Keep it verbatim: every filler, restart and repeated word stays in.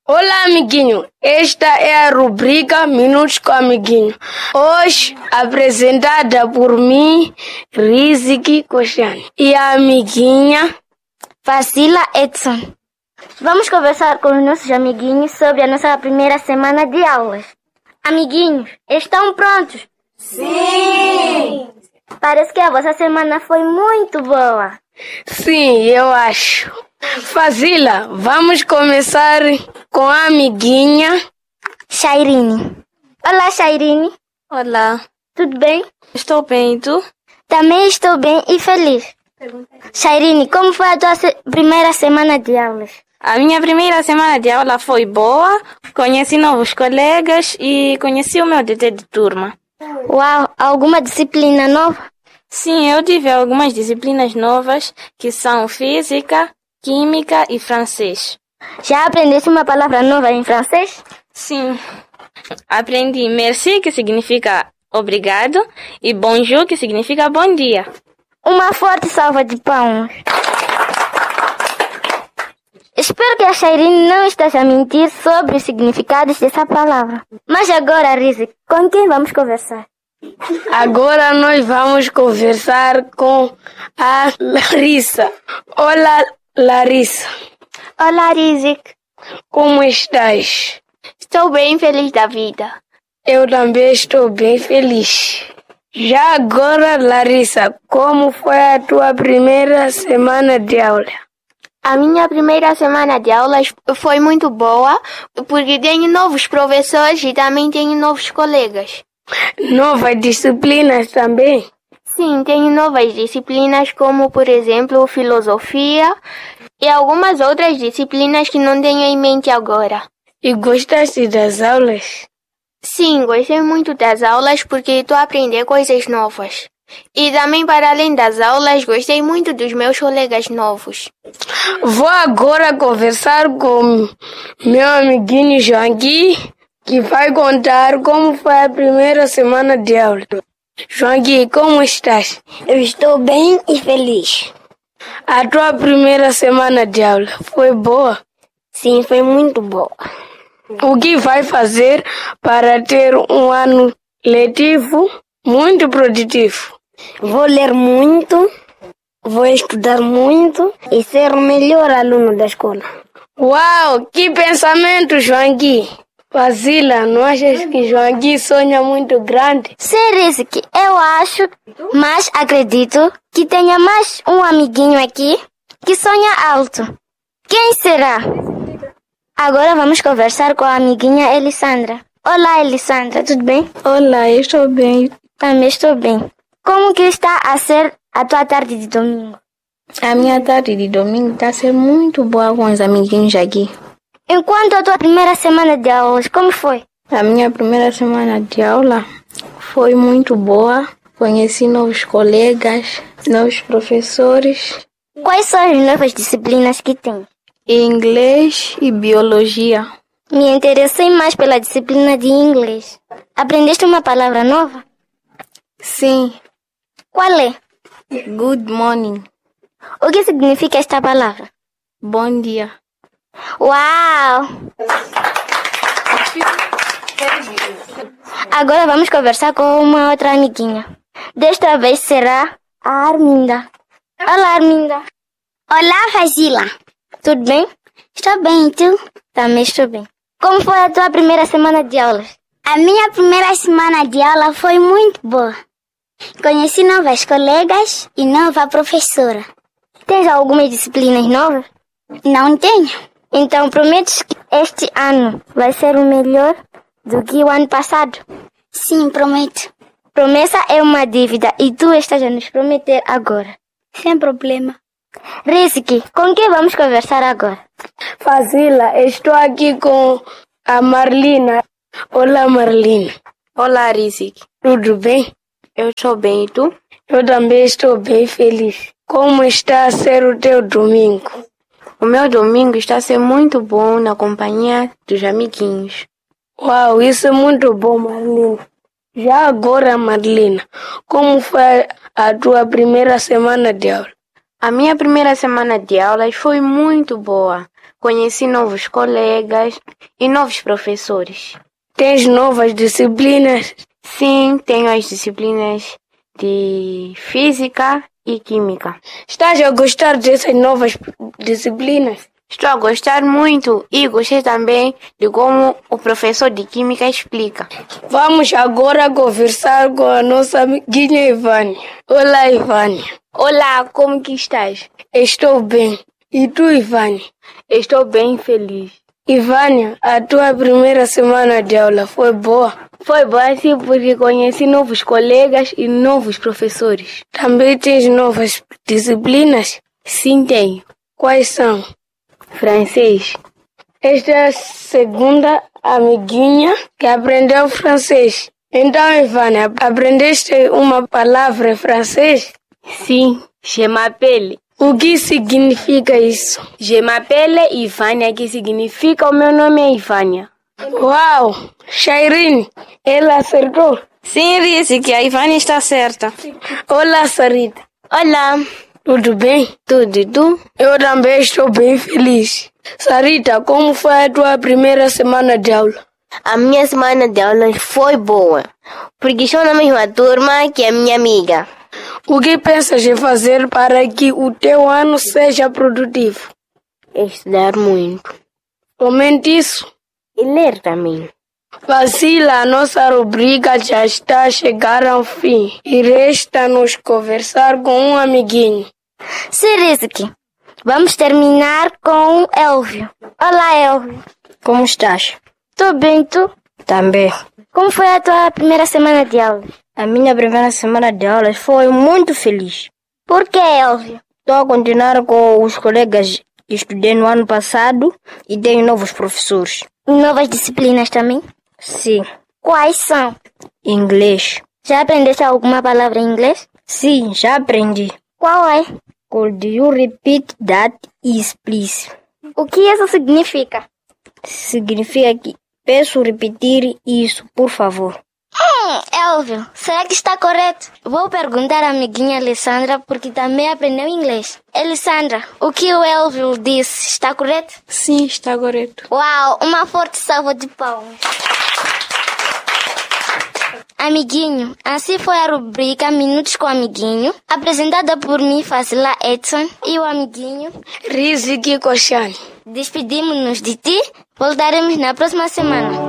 Olá, amiguinho. Esta é a rubrica Minutos com Amiguinho. Hoje, apresentada por mim, Riziki Koshani, e a amiguinha Fasila Edson. Vamos conversar com os nossos amiguinhos sobre a nossa primeira semana de aulas. Amiguinhos, estão prontos? Sim! Parece que a vossa semana foi muito boa. Sim, eu acho. Fazila, vamos começar com a amiguinha Shairine. Olá, Shairine. Olá. Tudo bem? Estou bem, e tu? Também estou bem e feliz. Shairine, como foi a tua se- primeira semana de aulas? A minha primeira semana de aula foi boa, conheci novos colegas e conheci o meu D T de turma. Uau, alguma disciplina nova? Sim, eu tive algumas disciplinas novas, que são física, química e francês. Já aprendeste uma palavra nova em francês? Sim, aprendi merci, que significa obrigado, e bonjour, que significa bom dia. Uma forte salva de palmas. Espero que a Shairine não esteja a mentir sobre os significados dessa palavra. Mas agora, Rizik, com quem vamos conversar? Agora nós vamos conversar com a Larissa. Olá, Larissa. Olá, Rizik. Como estás? Estou bem feliz da vida. Eu também estou bem feliz. Já agora, Larissa, como foi a tua primeira semana de aula? A minha primeira semana de aulas foi muito boa, porque tenho novos professores e também tenho novos colegas. Novas disciplinas também? Sim, tenho novas disciplinas como, por exemplo, filosofia e algumas outras disciplinas que não tenho em mente agora. E gostaste das aulas? Sim, gostei muito das aulas porque estou a aprender coisas novas. E também, para além das aulas, gostei muito dos meus colegas novos. Vou agora conversar com meu amiguinho Joangui, que vai contar como foi a primeira semana de aula. Joangui, como estás? Eu estou bem e feliz. A tua primeira semana de aula foi boa? Sim, foi muito boa. O que vai fazer para ter um ano letivo muito produtivo? Vou ler muito, vou estudar muito e ser o melhor aluno da escola. Uau, que pensamento, Joangui! Fazila, não achas que Joangui sonha muito grande? Sim, Rizik, eu acho, mas acredito que tenha mais um amiguinho aqui que sonha alto. Quem será? Agora vamos conversar com a amiguinha Elisandra. Olá, Elisandra, tudo bem? Olá, eu estou bem. Também estou bem. Como que está a ser a tua tarde de domingo? A minha tarde de domingo está a ser muito boa com os amiguinhos aqui. Enquanto a tua primeira semana de aulas, como foi? A minha primeira semana de aula foi muito boa. Conheci novos colegas, novos professores. Quais são as novas disciplinas que tem? Inglês e biologia. Me interessei mais pela disciplina de inglês. Aprendeste uma palavra nova? Sim, Qual é? good morning. O que significa esta palavra? Bom dia. Uau! Agora vamos conversar com uma outra amiguinha. Desta vez será a Arminda. Olá, Arminda. Olá, Fazila. Tudo bem? Estou bem, e tu? Também estou bem. Como foi a tua primeira semana de aulas? A minha primeira semana de aula foi muito boa. Conheci novas colegas e nova professora. Tens algumas disciplinas novas? Não tenho? Então prometes que este ano vai ser o melhor do que o ano passado? Sim, prometo. Promessa é uma dívida e tu estás a nos prometer agora. Sem problema. Riziki, com quem vamos conversar agora? Fazila, estou aqui com a Marlina. Olá, Marlina. Olá, Rizik. Tudo bem? Eu estou bem, e tu? Eu também estou bem feliz. Como está a ser o teu domingo? O meu domingo está a ser muito bom na companhia dos amiguinhos. Uau, isso é muito bom, Marlina. Já agora, Marlina, como foi a tua primeira semana de aula? A minha primeira semana de aulas foi muito boa. Conheci novos colegas e novos professores. Tens novas disciplinas? Sim, tenho as disciplinas de Física e Química. Estás a gostar dessas novas disciplinas? Estou a gostar muito e gostei também de como o professor de Química explica. Vamos agora conversar com a nossa amiguinha Ivânia. Olá, Ivânia. Olá, como que estás? Estou bem. E tu, Ivânia? Estou bem feliz. Ivânia, a tua primeira semana de aula foi boa? Foi boa sim, porque conheci novos colegas e novos professores. Também tens novas disciplinas? Sim, tenho. Quais são? Francês. Esta é a segunda amiguinha que aprendeu francês. Então, Ivânia, aprendeste uma palavra em francês? Sim, je m'appelle. O que significa isso? Je m'appelle Ivânia, que significa o meu nome é Ivânia. Uau! Shairine, ela acertou? Sim, disse que a Ivânia está certa. Olá, Sarita. Olá. Tudo bem? Tudo e tu? Eu também estou bem feliz. Sarita, como foi a tua primeira semana de aula? A minha semana de aula foi boa, porque estou na mesma turma que a minha amiga. O que pensas em fazer para que o teu ano seja produtivo? Estudar muito. Somente isso? E ler também. Vacila, a nossa rubrica já está a chegar ao fim e resta-nos conversar com um amiguinho. Serizik, vamos terminar com o Elvio. Olá, Elvio. Como estás? Tô bem, tu? Também. Como foi a tua primeira semana de aula? A minha primeira semana de aulas foi muito feliz. Por que, Elvio? Estou a continuar com os colegas que estudei no ano passado e tenho novos professores. Novas disciplinas também? Sim. Quais são? Inglês. Já aprendeste alguma palavra em inglês? Sim, já aprendi. Qual é? Could you repeat that is, please? O que isso significa? Significa que peço repetir isso, por favor. Hum, Elvio, será que está correto? Vou perguntar à amiguinha Alessandra, porque também aprendeu inglês. Alessandra, o que o Elvio disse está correto? Sim, está correto. Uau, uma forte salva de palmas. Amiguinho, assim foi a rubrica Minutos com o Amiguinho, apresentada por mim, Fazila Edson, e o amiguinho Riziki Koshani. Despedimos-nos de ti, voltaremos na próxima semana.